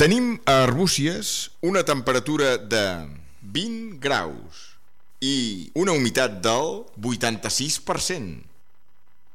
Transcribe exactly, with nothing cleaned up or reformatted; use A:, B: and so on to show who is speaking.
A: Tenim a Arbúcies una temperatura de vint graus i una humitat del vuitanta-sis per cent.